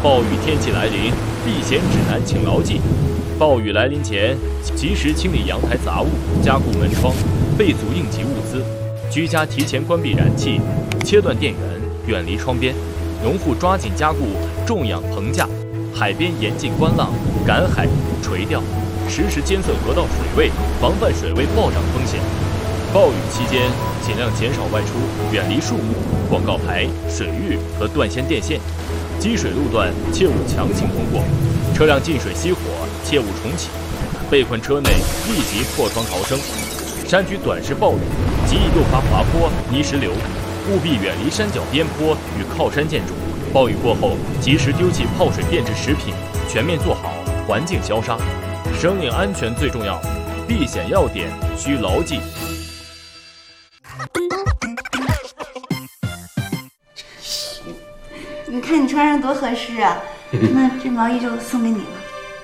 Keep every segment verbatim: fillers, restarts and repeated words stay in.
暴雨天气来临，避险指南请牢记：暴雨来临前，及时清理阳台杂物，加固门窗，备足应急物资。居家提前关闭燃气，切断电源，远离窗边。农户抓紧加固种养棚架，海边严禁观浪、赶海、垂钓，实时监测河道水位，防范水位暴涨风险。暴雨期间，尽量减少外出，远离树木、广告牌、水域和断线电线。积水路段切勿强行通过，车辆进水熄火切勿重启。被困车内立即破窗逃生。山区短时暴雨极易诱发滑坡、泥石流，务必远离山脚边坡与靠山建筑。暴雨过后，及时丢弃泡水变质食品，全面做好环境消杀。生命安全最重要，避险要点需牢记。 你看你穿上多合适啊！那这毛衣就送给你了。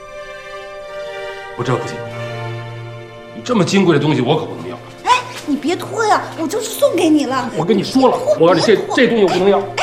我这不行，你这么金贵的东西我可不能要。 哎，你别脱呀，我就是送给你了。 我跟你说了，我告诉你，这这东西我不能要。哎，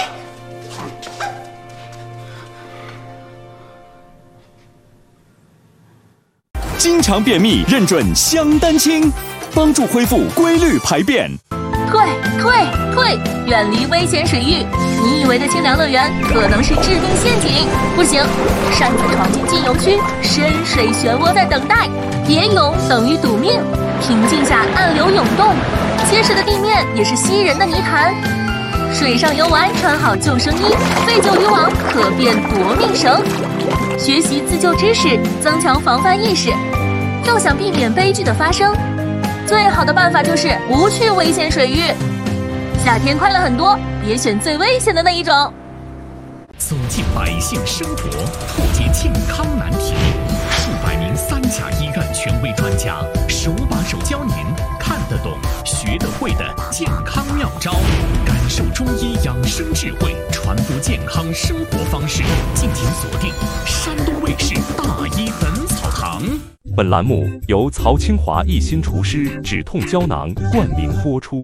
经常便秘认准香丹清，帮助恢复规律排便。 退退退！远离危险水域。你以为的清凉乐园可能是致命陷阱。不行，擅自闯进禁游区，深水漩涡在等待。别泳等于赌命。平静下暗流涌动，结实的地面也是吸人的泥潭。水上游玩穿好救生衣，废旧渔网可变夺命绳。学习自救知识，增强防范意识。要想避免悲剧的发生，最好的办法就是不去危险水域。夏天快乐很多，别选最危险的那一种。 走进百姓生活，破解健康难题，数百名三甲医院权威专家手把手教您看得懂、学得会的健康妙招，感受中医养生智慧，传播健康生活方式。敬请锁定山东卫视大医本草堂。 本栏目由曹清华一心厨师止痛胶囊冠名播出。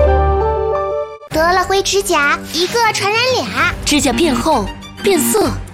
得了灰指甲，一个传染俩， 指甲变厚、变色、